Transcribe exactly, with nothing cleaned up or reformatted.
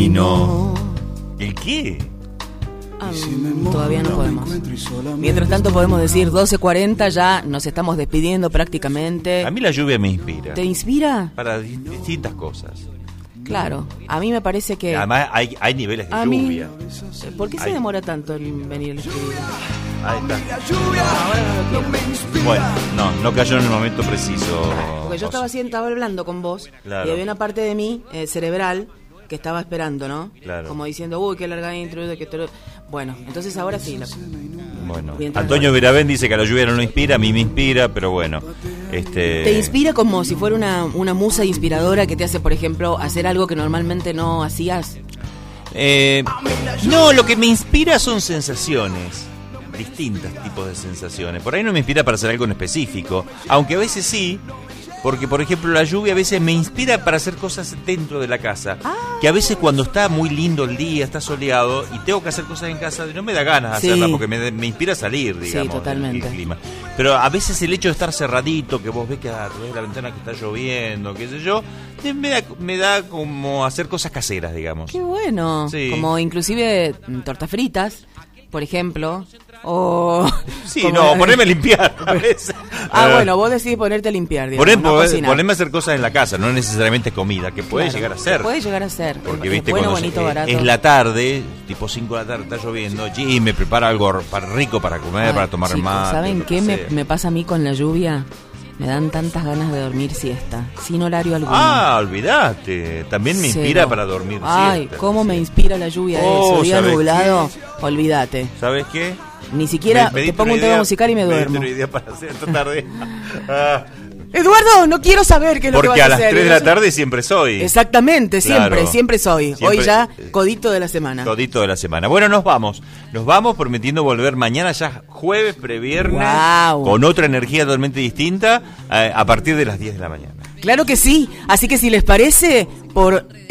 Y no. ¿El qué? Um, todavía no podemos. Mientras tanto podemos decir doce cuarenta, ya nos estamos despidiendo prácticamente. A mí la lluvia me inspira. ¿Te inspira? Para di- distintas cosas. Claro, a mí me parece que... Además hay, hay niveles de a lluvia. Mí, ¿por qué se Hay- demora tanto en venir el escribir? Ahí está. Bueno, no, no cayó en el momento preciso. Porque yo estaba, haciendo, estaba hablando con vos, Claro. y había una parte de mí, eh, cerebral, que estaba esperando, ¿no? Claro. Como diciendo, uy, qué larga intro, de que te lo... Bueno, entonces ahora sí. La... Bueno, Mientras Antonio no- Verabén dice que la lluvia no lo inspira, a mí me inspira, pero bueno. Este... ¿Te inspira como si fuera una, una musa inspiradora que te hace, por ejemplo, hacer algo que normalmente no hacías? Eh, no, lo que me inspira son sensaciones. Distintos tipos de sensaciones. Por ahí no me inspira para hacer algo en específico, aunque a veces sí, porque por ejemplo la lluvia a veces me inspira para hacer cosas dentro de la casa, que a veces cuando está muy lindo el día, está soleado y tengo que hacer cosas en casa, no me da ganas de Sí. hacerlas porque me, me inspira a salir, digamos, Sí, totalmente. el clima. Pero a veces el hecho de estar cerradito, que vos ves que a través de la ventana que está lloviendo, qué sé yo, me da, me da como hacer cosas caseras, digamos. Qué bueno. Sí. Como inclusive mm, tortas fritas, por ejemplo. O... Sí, como- no, ponerme a limpiar a veces. Ah, Eh, bueno, vos decidís ponerte a limpiar, digamos, Poner, no poner- cocinar. ponerme a hacer cosas en la casa, no necesariamente comida, que puede Claro, llegar a ser. Puede llegar a ser. Porque Es viste, bueno, cuando bonito, se- barato. es la tarde, tipo cinco de la tarde, está lloviendo, y me prepara algo para, rico para comer, Ay, para tomar chicos, mate. ¿saben lo qué que me, sea. me pasa a mí con la lluvia? Me dan tantas ganas de dormir siesta, sin horario alguno. Ah, olvídate. También me Cero. inspira para dormir Ay, siesta. cómo me inspira la lluvia Oh, eso. Día ¿sabes nublado, olvídate. ¿Sabes qué? Ni siquiera Me- me te diste pongo una un tema idea- musical y me diste duermo. una idea para hacer esta tarde. Ah, Eduardo, no quiero saber qué es lo que vas porque a a las hacer. tres de la tarde siempre soy. Exactamente, siempre, Claro. siempre soy. Siempre- Hoy ya, codito de la semana. Todito de la semana. Bueno, nos vamos. Nos vamos prometiendo volver mañana ya jueves, previernes, Guau. con otra energía totalmente distinta, eh, a partir de las diez de la mañana. Claro que sí. Así que si les parece, por